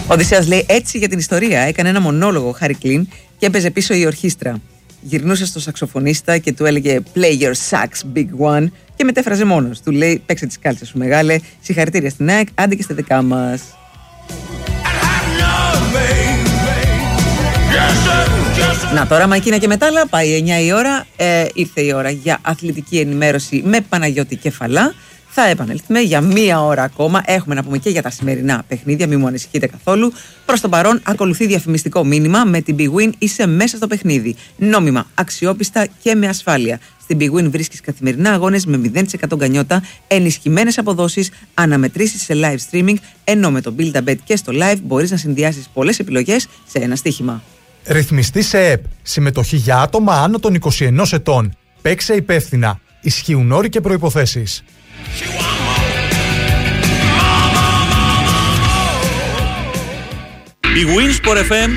Ο Οδυσσέας λέει έτσι για την ιστορία. Έκανε ένα μονόλογο ο Χάρι Κλίν και έπαιζε πίσω η ορχήστρα. Γυρνούσε στο σαξοφωνίστα και του έλεγε Play your sax, big one. Και μετέφραζε μόνος. Του λέει παίξε τις κάλτσες σου μεγάλε. Συγχαρητήρια στην ΑΕΚ, άντε και στα δικά μας. Να τώρα, μα εκείνα και μετάλλα, πάει 9 η ώρα. Ήρθε η ώρα για αθλητική ενημέρωση με Παναγιώτη Κεφαλά. Θα επανέλθουμε για μία ώρα ακόμα. Έχουμε να πούμε και για τα σημερινά παιχνίδια, μην μου ανησυχείτε καθόλου. Προς το παρόν, ακολουθεί διαφημιστικό μήνυμα. Με την Big Win είσαι μέσα στο παιχνίδι. Νόμιμα, αξιόπιστα και με ασφάλεια. Στην Big Win βρίσκεις καθημερινά αγώνες με 0% γκανιότα, ενισχυμένες αποδόσεις, αναμετρήσεις σε live streaming, ενώ με το Build a Bet και στο live μπορείς να συνδυάσεις πολλές επιλογές σε ένα στοίχημα. Ρυθμιστή σε ΕΠ. Συμμετοχή για άτομα άνω των 21 ετών. Παίξε υπεύθυνα. Ισχύουν όροι και προϋποθέσεις. Η Winsport FM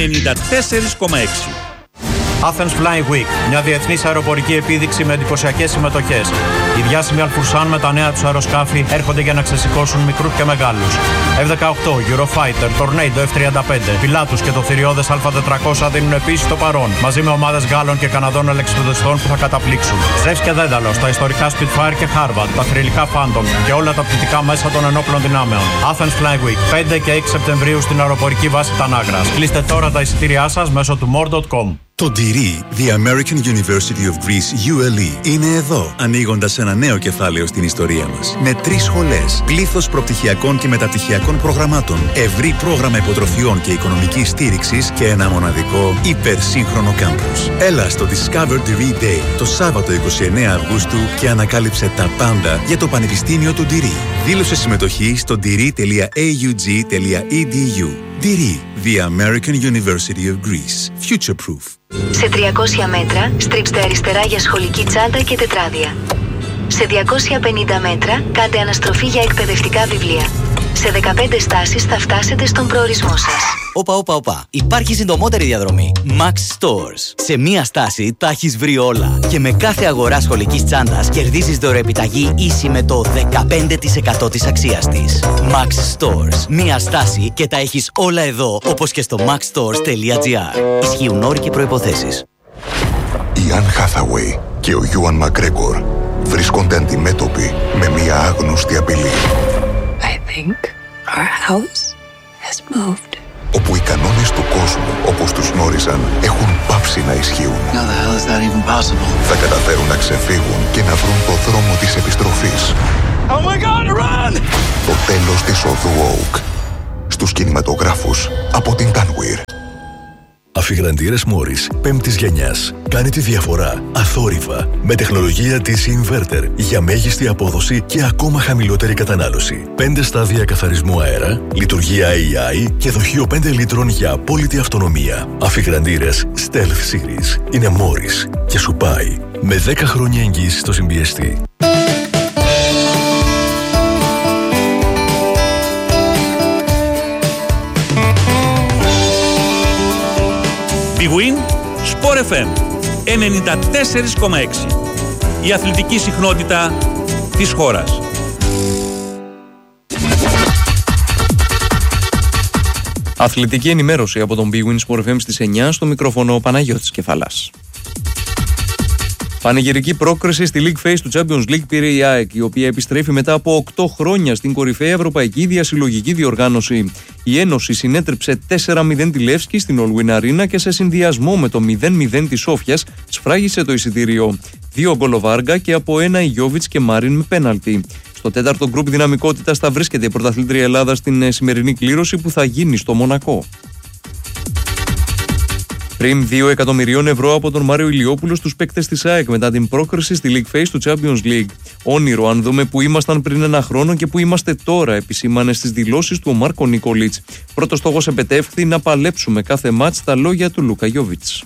94,6. Athens Flying Week, μια διεθνής αεροπορική επίδειξη με εντυπωσιακές συμμετοχές. Οι διάσημοι Αλφουρσάν με τα νέα τους αεροσκάφη έρχονται για να ξεσηκώσουν μικρούς και μεγάλους. F-18, Eurofighter, Tornado F-35, Pilatus και το θηριώδες Α400 δίνουν επίσης το παρόν, μαζί με ομάδες Γάλλων και Καναδών ελεξιπτωτιστών που θα καταπλήξουν. Ζεύς και Δένταλος, τα ιστορικά Spitfire και Harvard, τα θρυλικά Phantom και όλα τα πτυτικά μέσα των ενόπλων δυνάμεων. Athens Flying Week, 5 και 6 Σεπτεμβρίου στην αεροπορική βάση Τανάγρας. Κλείστε τώρα τα εισιτήριά σας μέσω του more.com. Το Ντυρί, The American University of Greece, ULE, είναι εδώ, ανοίγοντας ένα νέο κεφάλαιο στην ιστορία μας. Με 3 σχολές, πλήθος προπτυχιακών και μεταπτυχιακών προγραμμάτων, ευρύ πρόγραμμα υποτροφιών και οικονομικής στήριξης και ένα μοναδικό υπερσύγχρονο κάμπους. Έλα στο Discover Diri Day το Σάββατο 29 Αυγούστου και ανακάλυψε τα πάντα για το Πανεπιστήμιο του Ντυρί. Δήλωσε συμμετοχή στο diri.aug.edu. Ντυρί, The American University of Greece. Future Proof. Σε 300 μέτρα, στρίψτε αριστερά για σχολική τσάντα και τετράδια. Σε 250 μέτρα, κάντε αναστροφή για εκπαιδευτικά βιβλία. Σε 15 στάσεις θα φτάσετε στον προορισμό σας. Όπα. Υπάρχει συντομότερη διαδρομή. Max Stores. Σε μία στάση τα έχεις βρει όλα. Και με κάθε αγορά σχολικής τσάντας κερδίζεις δωρεοεπιταγή ίση με το 15% της αξίας της. Max Stores. Μία στάση και τα έχεις όλα εδώ, όπως και στο maxstores.gr. Ισχύουν όροι και προϋποθέσεις. Η Anne Hathaway και ο Ewan McGregor βρίσκονται αντιμέτωποι με μία άγνωστη απειλή. I think our house has moved. Όπου οι κανόνες του κόσμου, όπως τους γνώριζαν, έχουν πάψει να ισχύουν. How the hell is that even possible? Θα καταφέρουν να ξεφύγουν και να βρουν το δρόμο της επιστροφής. Oh my God, run! Το τέλος της οδού Oak. Στους κινηματογράφους από την Tanweer. Αφιγραντήρες Morris 5ης γενιάς. Κάνει τη διαφορά αθόρυβα με τεχνολογία TC Inverter για μέγιστη απόδοση και ακόμα χαμηλότερη κατανάλωση. 5 στάδια καθαρισμού αέρα, λειτουργία AI και δοχείο 5 λίτρων για απόλυτη αυτονομία. Αφιγραντήρες Stealth Series είναι Morris και σου πάει με 10 χρόνια εγγύηση στο συμπιεστή. Big Win, Sport FM 94,6. Η αθλητική συχνότητα της χώρας. Αθλητική ενημέρωση από τον Big Win Sport FM στις 9, στο μικρόφωνο Παναγιώτης Κεφαλάς. Πανηγυρική πρόκριση στη League Phase του Champions League πήρε η ΑΕΚ, η οποία επιστρέφει μετά από 8 χρόνια στην κορυφαία ευρωπαϊκή διασυλλογική διοργάνωση. Η Ένωση συνέτρεψε 4-0 τη Λεύσκη στην All Win Arena και σε συνδυασμό με το 0-0 της Σόφιας σφράγισε το εισιτήριο. 2 γκολ ο Βάργα και από 1 η Γιόβιτς και Μάριν με πέναλτι. Στο 4ο γκρουπ δυναμικότητας θα βρίσκεται η πρωταθλήτρια Ελλάδα στην σημερινή κλήρωση που θα γίνει στο Μονακό. Πριν 2 εκατομμυρίων ευρώ από τον Μάριο Ηλιόπουλο στους παίκτες της ΑΕΚ μετά την πρόκριση στη League Phase του Champions League. Όνειρο αν δούμε που ήμασταν πριν ένα χρόνο και που είμαστε τώρα, επισήμανε στις δηλώσεις του ο Μάρκο Νικολίτς. Πρώτος στόχος επετεύχθη να παλέψουμε κάθε μάτς, τα λόγια του Λούκα Γιόβιτς.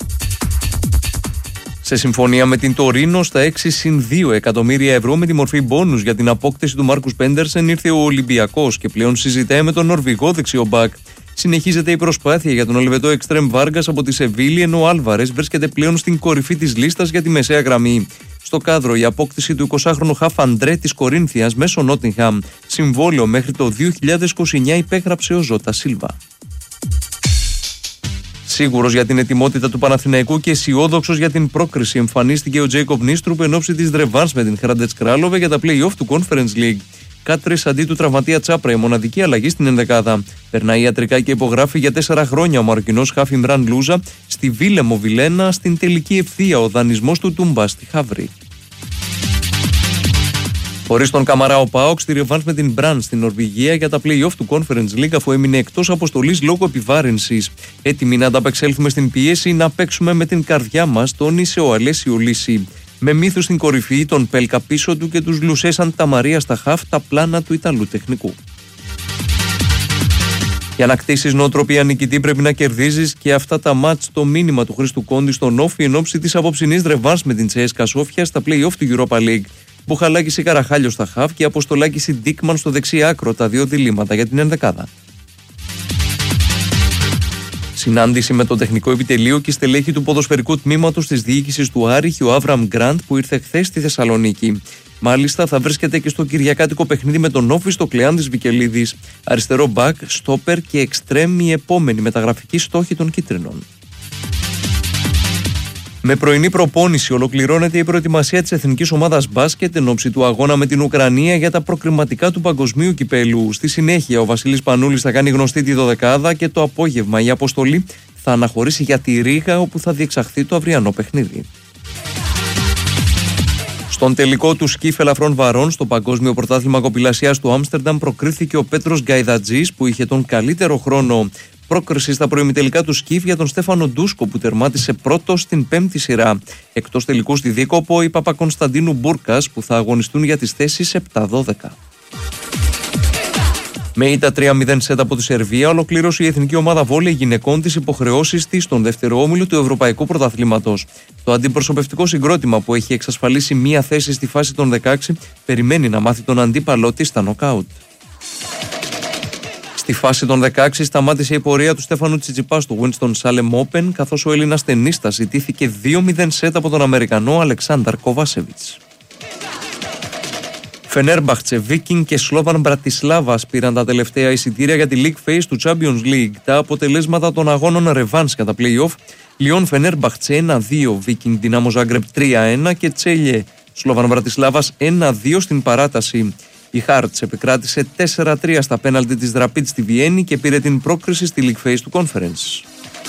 Σε συμφωνία με την Τωρίνο, στα 6+2 εκατομμύρια ευρώ με τη μορφή μπόνους για την απόκτηση του Μάρκους Πέντερσεν ήρθε ο Ολυμπιακός και πλέον συζητάει με τον Νορβηγό δεξιομπακ. Συνεχίζεται η προσπάθεια για τον Ελβετό Εκστρέμ Βάργας από τη Σεβίλη, ενώ ο Άλβαρες βρίσκεται πλέον στην κορυφή της λίστας για τη μεσαία γραμμή. Στο κάδρο η απόκτηση του 20χρονου χαφ Αντρέ της Κορίνθιας μέσω Νότιγχαμ. Συμβόλαιο μέχρι το 2029 υπέγραψε ο Ζώτα Σίλβα. Σίγουρος για την ετοιμότητα του Παναθηναϊκού και αισιόδοξος για την πρόκριση, εμφανίστηκε ο Τζέικοπ Νίστρουπ εν ώψη της ρεβάνς με την Hrádec Králové για τα play-off του Conference League. Κάτρες αντί του τραυματία Τσάπρα, η μοναδική αλλαγή στην ενδεκάδα. Περνάει ιατρικά και υπογράφει για 4 χρόνια ο Μαροκινός χαφ Ιμράν Λούζα στη Βίλεμο Βιλένα στην τελική ευθεία, ο δανεισμός του Τούμπα στη Χαβρή. Χωρίς τον Καμαρά ο ΠΑΟΚ στη ρεβάνς με την Μπραν στην Νορβηγία για τα play-off του Conference League, αφού έμεινε εκτός αποστολής λόγω επιβάρυνσης. Έτοιμοι να ανταπεξέλθουμε στην πίεση, να παίξουμε με την καρδιά μας, τόνισε ο Αλέσιο Λύση. Με μύθους στην κορυφή, τον Πέλκα πίσω του και τους Λουσέσαν τα Μαρία στα χαφ, τα πλάνα του Ιταλού τεχνικού. Για να κτίσεις νοοτροπία νικητή πρέπει να κερδίζεις, και αυτά τα μάτς το μήνυμα του Χρήστου Κόντι στον Όφι εν ώψη της απόψινής ρεβάνς με την Τσέσκα Σόφια στα play-off του Europa League. Μπουχαλάκης ή Καραχάλιο στα χαφ και Αποστολάκης ή Ντίκμαν στο δεξί άκρο, τα δύο διλήμματα για την ενδεκάδα. Συνάντηση με το τεχνικό επιτελείο και στελέχη του ποδοσφαιρικού τμήματος της διοίκησης του Άρη, ο Άβραμ Γκραντ, που ήρθε χθες στη Θεσσαλονίκη. Μάλιστα θα βρίσκεται και στο κυριακάτικο παιχνίδι με τον Όφη στο Κλεάνδης Βικελίδης. Αριστερό μπακ, στόπερ και εξτρέμ η επόμενη μεταγραφική στόχη των κίτρινων. Με πρωινή προπόνηση ολοκληρώνεται η προετοιμασία της εθνικής ομάδας μπάσκετ εν ώψη του αγώνα με την Ουκρανία για τα προκριματικά του παγκοσμίου κυπέλου. Στη συνέχεια ο Βασίλης Πανούλης θα κάνει γνωστή τη δωδεκάδα και το απόγευμα η αποστολή θα αναχωρήσει για τη Ρήγα, όπου θα διεξαχθεί το αυριανό παιχνίδι. Στον τελικό του σκιφ ελαφρών βαρών στο Παγκόσμιο Πρωτάθλημα Κοπηλασιάς του Άμστερνταμ προκρίθηκε ο Πέτρος Γκαϊδατζής, που είχε τον καλύτερο χρόνο. Πρόκριση στα προημιτελικά του σκιφ για τον Στέφανο Ντούσκο, που τερμάτισε πρώτος στην 5η σειρά. Εκτός τελικού στη Δίκοπο η Παπακωνσταντίνου Μπούρκας, που θα αγωνιστούν για τις θέσεις 7-12. Με ήττα 3-0 σετ από τη Σερβία, ολοκλήρωσε η εθνική ομάδα βόλεϊ γυναικών τις υποχρεώσεις της στον δεύτερο όμιλο του Ευρωπαϊκού Πρωταθλήματος. Το αντιπροσωπευτικό συγκρότημα, που έχει εξασφαλίσει μία θέση στη φάση των 16, περιμένει να μάθει τον αντίπαλό της στα νοκάουτ. Στη φάση των 16 σταμάτησε η πορεία του Στέφανου Τσιτσιπά στο Winston Salem Open, καθώς ο Έλληνας τενίστας ιτήθηκε 2-0 σετ από τον Αμερικανό Αλεξάνδαρ Κοβάσεβιτς. Φενέρμπαχτσε, Βίκινγκ και Σλόβαν Μπρατισλάβας πήραν τα τελευταία εισιτήρια για τη League Phase του Champions League. Τα αποτελέσματα των αγώνων ρεβάνς κατά play-off: Λιόν Φενέρμπαχτσε 1-2, Βίκινγκ Δυνάμο Ζάγκρεπ 3-1 και Τσέλιε Σλόβαν Μπρατισλάβας 1-2 στην παράταση. Η Χάρτς επικράτησε 4-3 στα πέναλτι της Rapid στη Βιέννη και πήρε την πρόκριση στη League Phase του Conference.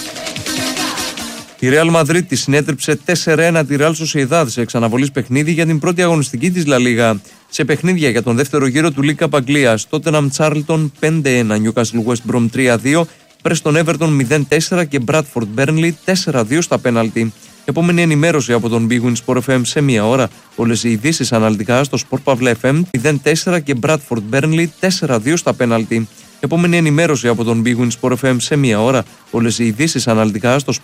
Η Real Madrid συνέτριψε 4-1 τη Real Sociedad σε εξαναβολής παιχνίδι για την πρώτη αγωνιστική της La Liga. Σε παιχνίδια για τον δεύτερο γύρο του League Cup Αγγλίας, Tottenham Charlton 5-1, Newcastle West Brom 3-2, Preston Everton 0-4 και Bradford Burnley 4-2 στα πέναλτι. Επόμενη ενημέρωση από τον Big Win Sport FM σε μία ώρα. Όλες οι ειδήσεις αναλυτικά στο Sport Pavla FM 0-4 και Bradford Burnley 4-2 στα πέναλτι. Επόμενη ενημέρωση από τον Big Win Sport FM σε μία ώρα. Όλες οι ειδήσεις αναλυτικά στο